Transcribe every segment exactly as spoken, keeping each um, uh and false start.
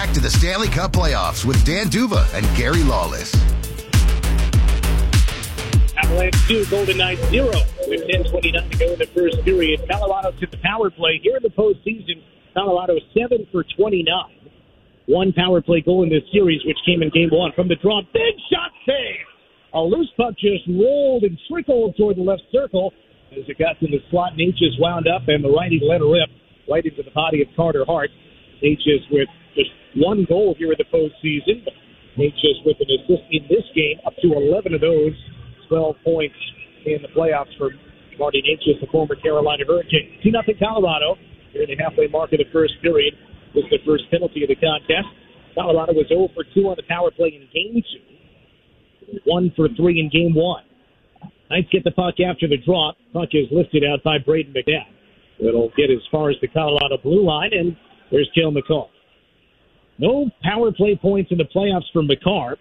back to the Stanley Cup playoffs with Dan Duva and Gary Lawless. Avalanche two, Golden Knights zero. With ten twenty-nine to go in the first period. Colorado took the power play. Here in the postseason, Colorado seven for twenty-nine. One power play goal in this series, which came in game one. From the draw, big shot save. A loose puck just rolled and trickled toward the left circle. As it got to the slot, Natchez wound up, and the righty let her rip right into the body of Carter Hart. Natchez with just one goal here in the postseason. Natchez with an assist in this game, up to eleven of those. twelve points in the playoffs for Marty Natchez, the former Carolina Hurricane. two nothing Colorado. Here in the halfway mark of the first period. This is the first penalty of the contest. Colorado was zero for two on the power play in game two. one for three in game one. Knights get the puck after the draw. Puck is lifted out by Braden McNabb. It'll get as far as the Colorado blue line, and there's Cale Makar. No power play points in the playoffs for Makar.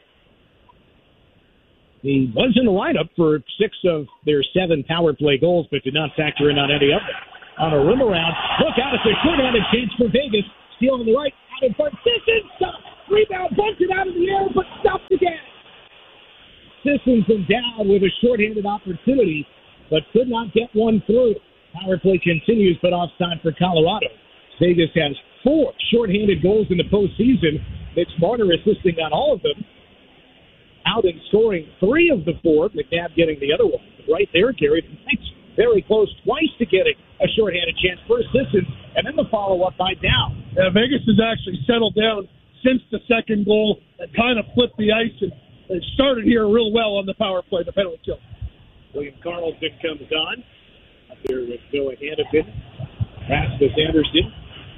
He was in the lineup for six of their seven power play goals, but did not factor in on any of them. On a rim around, look out, it's a short-handed chance for Vegas. Steal on the right, out in front, Sissons, stop, rebound, bunted out of the air, but stopped again. Sissons and down with a short-handed opportunity, but could not get one through. Power play continues, but offside for Colorado. Vegas has four short-handed goals in the postseason. Mitch Marner assisting on all of them. Out and scoring three of the four. McNabb getting the other one. Right there, Gary. Very close twice to getting a shorthanded chance. First Sissons, and then the follow-up by Down. Yeah, Vegas has actually settled down since the second goal and kind of flipped the ice, and they started here real well on the power play, the penalty kill. William Karlsson comes on. Up there with Noah Hannafin. Rasmus Anderson.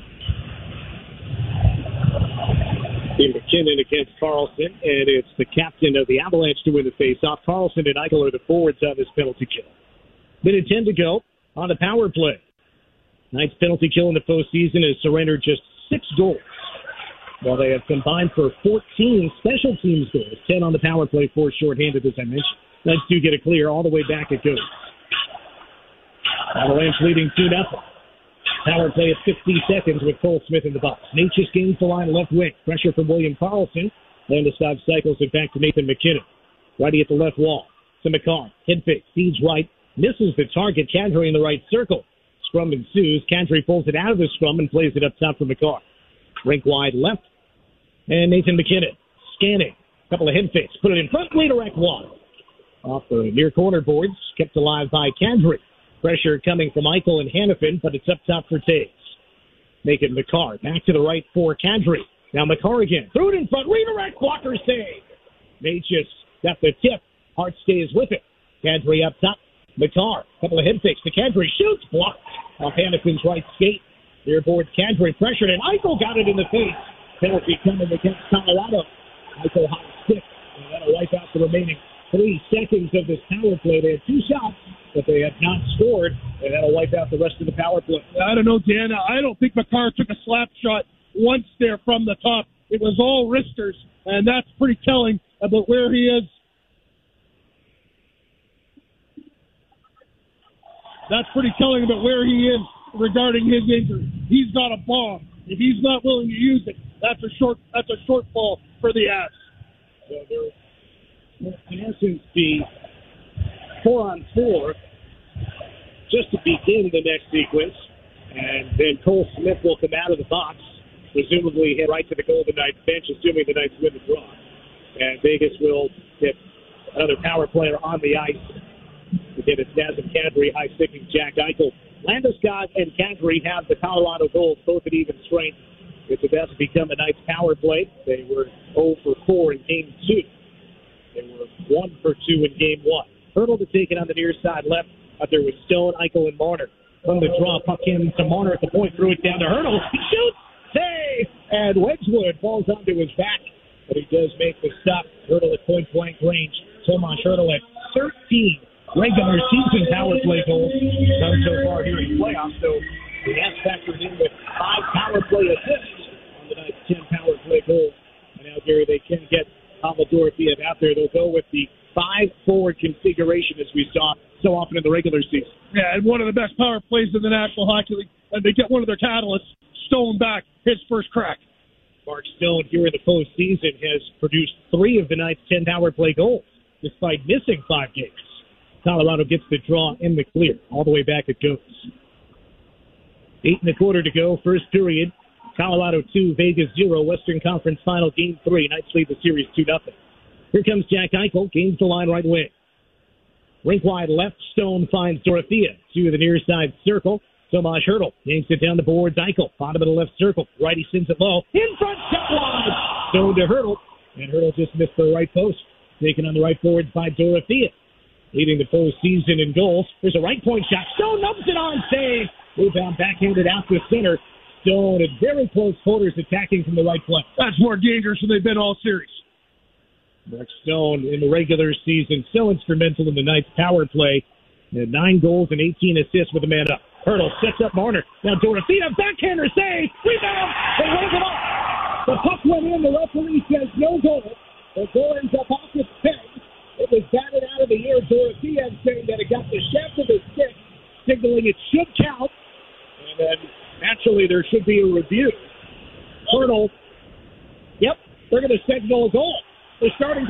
Steve McKinnon against Karlsson, and it's the captain of the Avalanche to win the face-off. Karlsson and Eichel are the forwards on this penalty kill. Minute ten to go on the power play. Knights penalty kill in the postseason has surrendered just six goals, while they have combined for fourteen special teams goals, ten on the power play, four shorthanded, as I mentioned. Knights do get a clear all the way back it goes. Avalanche leading two nothing. Power play at fifty seconds with Cole Smith in the box. Natchez gains the line left wing. Pressure from William Karlsson. Landeskog cycles it back to Nathan McKinnon. Righty at the left wall. To McCarr. Head fake. Feeds right. Misses the target. Kadri in the right circle. Scrum ensues. Kadri pulls it out of the scrum and plays it up top for McCarr. Rink wide left. And Nathan McKinnon scanning. Couple of head fakes. Put it in front. Leaderek one. Off the near corner boards. Kept alive by Kadri. Pressure coming from Eichel and Hannafin, but it's up top for Taves. Make it McCarr. Back to the right for Kadri. Now McCarr again. Threw it in front. Redirect. Walker save. Natchez got the tip. Hart stays with it. Kadri up top. McCarr. Couple of head fakes to Kadri. Shoots. Blocked off Hannafin's right skate. Near board Kadri pressured, and Eichel got it in the face. Penalty coming against Colorado. Eichel hot stick. And that'll wipe out the remaining three seconds of this power play. They had two shots, but they have not scored, and that'll wipe out the rest of the power play. I don't know, Dan. I don't think McCarr took a slap shot once there from the top. It was all wristers, and that's pretty telling about where he is. That's pretty telling about where he is regarding his injury. He's got a bomb. If he's not willing to use it, that's a short. That's a shortfall for the Avs. So there, in essence, the four on four just to begin the next sequence, and then Cole Smith will come out of the box, presumably head right to the Golden Knights bench, assuming the Knights win the draw. And Vegas will get another power player on the ice. Again, it's Nazem Kadri, high-sticking Jack Eichel. Landeskog and Kadri have the Colorado goals, both at even strength. It's about to become a Knights power play. They were zero for four in game two. They were one for two in game one. Hurdle to take it on the near side left. Out there with Stone, Eichel, and Marner. From the draw, puck in to Marner at the point, threw it down to Hurdle. He shoots, save, and Wedgwood falls onto his back, but he does make the stop. Hurdle at point-blank range. Tomas Hurdle at thirteen regular season power play goals done so far here in the playoffs. So he has factored in with five power play assists on the night's ten power play goals. And now, Gary, they can get Pavel Dorofeev out there. They'll go with the five-forward configuration as we saw so often in the regular season. Yeah, and one of the best power plays in the National Hockey League. And they get one of their catalysts, Stone, back, his first crack. Mark Stone here in the postseason has produced three of the night's ten power play goals, despite missing five games. Colorado gets the draw in the clear. All the way back it goes. Eight and a quarter to go, first period. Colorado two, Vegas zero, Western Conference Final, Game three. Knights lead the series two nothing. Here comes Jack Eichel, gains the line right wing. Rink wide left, Stone finds Dorothea to the near side circle. Tomas Hertl yanks it down the boards. Eichel, bottom of the left circle. Righty sends it low. In front, shot wide. Stone to Hertl, and Hertl just missed the right post. Taken on the right boards by Dorothea. Leading the postseason in goals. There's a right point shot. Stone knobs it on, save. Rebound backhanded out to center. Stone at very close quarters attacking from the right flank. That's more dangerous than they've been all series. Mark Stone in the regular season so instrumental in the Knights' power play. And nine goals and eighteen assists with a man up. Hertl sets up Marner. Now Dorothea, backhander save. Rebound. They wave it off. The puck went in. The referee says no goal. The goal ends up off its peg. It was batted out of the air. Dorothea saying that it got the shaft of his stick, signaling it should count. And then naturally there should be a review. Hertl, yep, they're going to signal a goal. They're starting